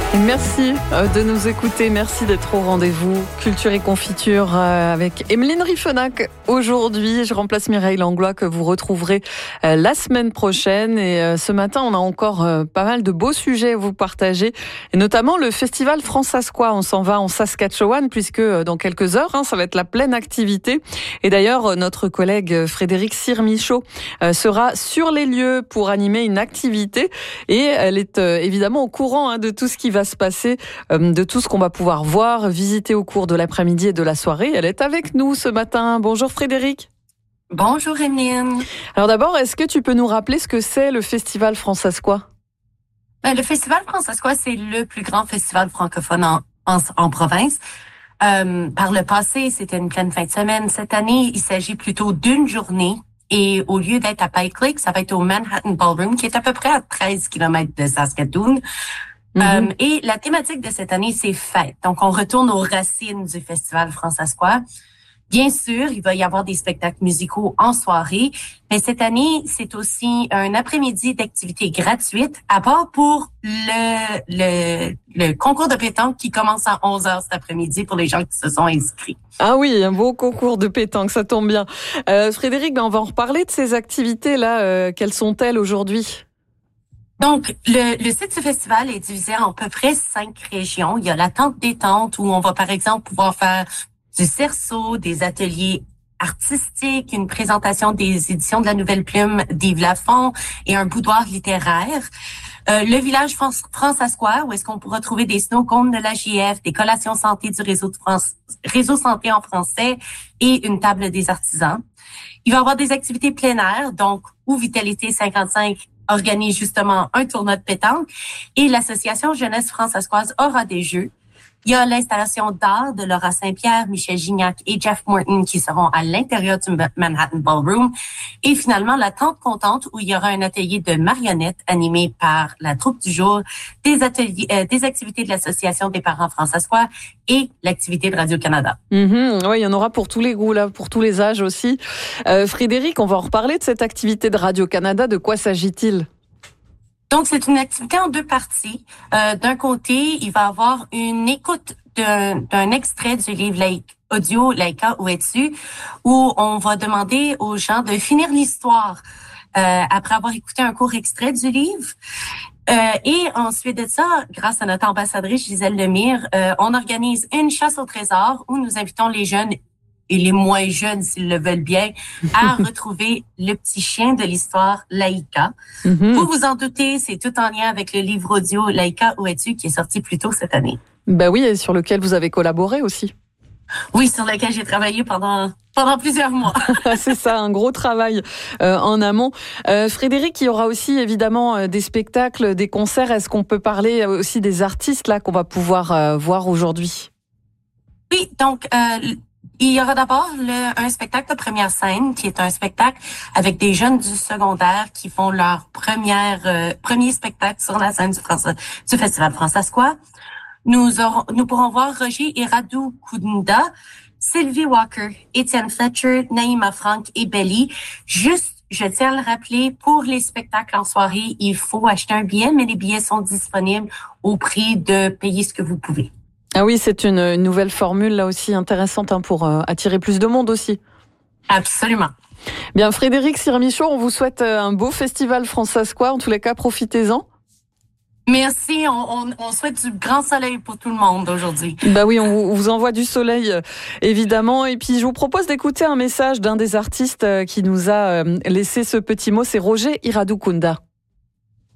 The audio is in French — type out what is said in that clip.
Merci de nous écouter, merci d'être au rendez-vous Culture et Confiture avec Emeline Riffenac. Aujourd'hui, je remplace Mireille Langlois que vous retrouverez la semaine prochaine. Et ce matin, on a encore pas mal de beaux sujets à vous partager, et notamment le festival Francescois. On s'en va en Saskatchewan puisque dans quelques heures, ça va être la pleine activité. Et d'ailleurs, notre collègue Frédéric Sirmichaud sera sur les lieux pour animer une activité. Et elle est évidemment au courant de tout ce qui va se passer, de tout ce qu'on va pouvoir voir, visiter au cours de l'après-midi et de la soirée. Elle est avec nous ce matin. Bonjour Frédéric. Bonjour Emeline. Alors d'abord, est-ce que tu peux nous rappeler ce que c'est le festival Francescois? Le festival Francescois, c'est le plus grand festival francophone en province. Par le passé, c'était une pleine fin de semaine. Cette année, il s'agit plutôt d'une journée. Et au lieu d'être à Pike Lake, ça va être au Manhattan Ballroom, qui est à peu près à 13 km de Saskatoon. Et la thématique de cette année, c'est fête. Donc, on retourne aux racines du festival Francescois. Bien sûr, il va y avoir des spectacles musicaux en soirée, mais cette année, c'est aussi un après-midi d'activités gratuites, à part pour le concours de pétanque qui commence à 11h cet après-midi pour les gens qui se sont inscrits. Ah oui, un beau concours de pétanque, ça tombe bien. Frédéric, on va en reparler de ces activités-là. Quelles sont-elles aujourd'hui? Donc, le site du festival est divisé en à peu près 5 régions. Il y a la tente détente où on va, par exemple, pouvoir faire du cerceau, des ateliers artistiques, une présentation des éditions de la Nouvelle Plume d'Yves Lafont et un boudoir littéraire. Le village Francescois, où est-ce qu'on pourra trouver des snow-cones de la JF, des collations santé du réseau santé en français et une table des artisans. Il va y avoir des activités plein air, donc où Vitalité 55 organise justement un tournoi de pétanque et l'association Jeunesse Francescoise aura des jeux. Il y a l'installation d'art de Laura Saint-Pierre, Michel Gignac et Jeff Morton qui seront à l'intérieur du Manhattan Ballroom. Et finalement, la tente contente où il y aura un atelier de marionnettes animé par la troupe du jour, des activités de l'association des parents francescois et l'activité de Radio-Canada. Oui, il y en aura pour tous les goûts, là, pour tous les âges aussi. Frédéric, on va en reparler de cette activité de Radio-Canada. De quoi s'agit-il? Donc, c'est une activité en deux parties. D'un côté, il va y avoir une écoute d'un extrait du livre audio Laïka, où es-tu? Où on va demander aux gens de finir l'histoire après avoir écouté un court extrait du livre. Et ensuite de ça, grâce à notre ambassadrice Gisèle Lemire, on organise une chasse au trésor où nous invitons les jeunes et les moins jeunes, s'ils le veulent bien, à retrouver le petit chien de l'histoire Laïka. Vous vous en doutez, c'est tout en lien avec le livre audio Laïka, où es-tu, qui est sorti plus tôt cette année. Ben oui, et sur lequel vous avez collaboré aussi. Oui, sur lequel j'ai travaillé pendant plusieurs mois. C'est ça, un gros travail en amont. Frédéric, il y aura aussi évidemment des spectacles, des concerts. Est-ce qu'on peut parler aussi des artistes là qu'on va pouvoir voir aujourd'hui? Oui, donc il y aura d'abord un spectacle de première scène, qui est un spectacle avec des jeunes du secondaire qui font leur premier spectacle sur la scène du Festival Francescois. Nous pourrons voir Roger Iradou-Kunda, Sylvie Walker, Étienne Fletcher, Naïma Frank et Belly. Juste, je tiens à le rappeler, pour les spectacles en soirée, il faut acheter un billet, mais les billets sont disponibles au prix de payer ce que vous pouvez. Ah oui, c'est une nouvelle formule là aussi intéressante pour attirer plus de monde aussi. Absolument. Bien, Frédéric Sirmichaud, on vous souhaite un beau festival Francescois. En tous les cas, profitez-en. Merci. On souhaite du grand soleil pour tout le monde aujourd'hui. Bah oui, on vous envoie du soleil, évidemment. Et puis, je vous propose d'écouter un message d'un des artistes qui nous a laissé ce petit mot. C'est Roger Iradou-Kunda.